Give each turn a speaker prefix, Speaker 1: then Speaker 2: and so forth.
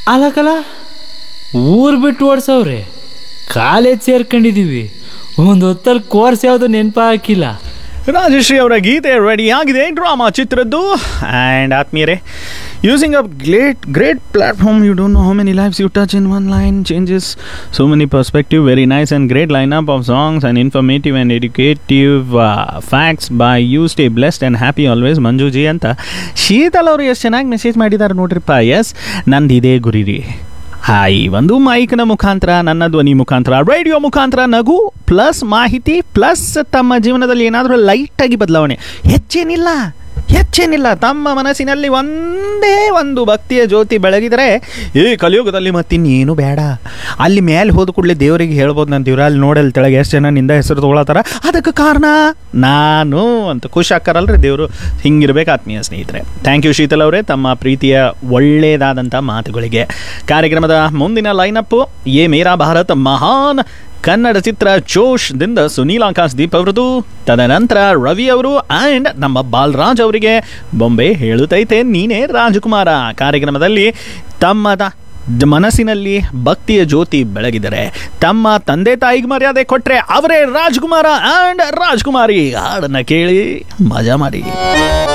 Speaker 1: ಅಲಕಲ ಊರು ಬಿಟ್ಟು ಓಡಿಸವ್ರೆ, ಕಾಲೇಜ್ ಸೇರ್ಕೊಂಡಿದ್ದೀವಿ, ಒಂದು ಹೊತ್ತಲ್ಲಿ ಕೋರ್ಸ್ ಯಾವುದು ನೆನಪ ಹಾಕಿಲ್ಲ.
Speaker 2: ರಾಜಶ್ರೀ ಅವರ ಗೀತೆ ರೆಡಿ ಆಗಿದೆ, ಡ್ರಾಮಾ ಚಿತ್ರದ್ದು. ಆ್ಯಂಡ್ ಆತ್ಮೀಯರೇ, using a great platform, you don't know how many lives you touch in one line, changes so many perspective, very nice and great lineup of songs and informative and educative facts by you. Stay blessed and happy always, Manjuji ಅಂತ ಶೀತಲ್ ಅವರು ಎಷ್ಟು ಚೆನ್ನಾಗಿ message ಮಾಡಿದ್ದಾರೆ ನೋಡ್ರಿಪ್ಪ. S, ನಂದು ಇದೇ ಗುರಿ ರೀ. ಈ ಒಂದು ಮೈಕ್ನ ಮುಖಾಂತರ, ನನ್ನ ಧ್ವನಿ ಮುಖಾಂತರ, ರೇಡಿಯೋ ಮುಖಾಂತರ ನಗು ಪ್ಲಸ್ ಮಾಹಿತಿ ಪ್ಲಸ್ ತಮ್ಮ ಜೀವನದಲ್ಲಿ ಏನಾದರೂ ಲೈಟಾಗಿ ಬದಲಾವಣೆ, ಹೆಚ್ಚೇನಿಲ್ಲ ತಮ್ಮ ಮನಸ್ಸಿನಲ್ಲಿ ಒಂದೇ ಒಂದು ಭಕ್ತಿಯ ಜ್ಯೋತಿ ಬೆಳಗಿದರೆ ಈ ಕಲಿಯುಗದಲ್ಲಿ ಮತ್ತಿನ್ನೇನು ಬೇಡ. ಅಲ್ಲಿ ಮೇಲೆ ಹೋದ ಕೂಡಲೇ ದೇವರಿಗೆ ಹೇಳ್ಬೋದು, ನಾನು ದೇವ್ರ ಅಲ್ಲಿ ನೋಡಲ್ಲಿ ತೆಳಗೆ ಎಷ್ಟು ಜನ ನಿಂದ ಹೆಸರು ತೊಗೊಳತ್ತಾರ, ಅದಕ್ಕೆ ಕಾರಣ ನಾನು ಅಂತ ಖುಷಿ ಹಾಕಾರಲ್ರಿ ದೇವರು. ಹಿಂಗಿರ್ಬೇಕು ಆತ್ಮೀಯ ಸ್ನೇಹಿತರೆ. ಥ್ಯಾಂಕ್ ಯು ಶೀತಲ್ ಅವರೇ, ತಮ್ಮ ಪ್ರೀತಿಯ ಒಳ್ಳೆಯದಾದಂಥ ಮಾತುಗಳಿಗೆ. ಕಾರ್ಯಕ್ರಮದ ಮುಂದಿನ ಲೈನಪ್ಪು ಯೇ ಮೇರಾ ಭಾರತ್ ಮಹಾನ್ ಕನ್ನಡ ಚಿತ್ರ ಜೋಶ್ದಿಂದ ಸುನೀಲ್ ಆಕಾಶ್ ದೀಪ್ ಅವರದು, ತದನಂತರ ರವಿ ಅವರು ಆ್ಯಂಡ್ ನಮ್ಮ ಬಾಲರಾಜ್ ಅವರಿಗೆ ಬೊಂಬೆ ಹೇಳುತ್ತೈತೆ ನೀನೇ ರಾಜಕುಮಾರ ಕಾರ್ಯಕ್ರಮದಲ್ಲಿ ತಮ್ಮ ಮನಸ್ಸಿನಲ್ಲಿ ಭಕ್ತಿಯ ಜ್ಯೋತಿ ಬೆಳಗಿದರೆ, ತಮ್ಮ ತಂದೆ ತಾಯಿಗೆ ಮರ್ಯಾದೆ ಕೊಟ್ಟರೆ ಅವರೇ ರಾಜ್ಕುಮಾರ ಆ್ಯಂಡ್ ರಾಜ್ಕುಮಾರಿ. ಹಾಡನ್ನು ಕೇಳಿ ಮಜಾ ಮಾಡಿ.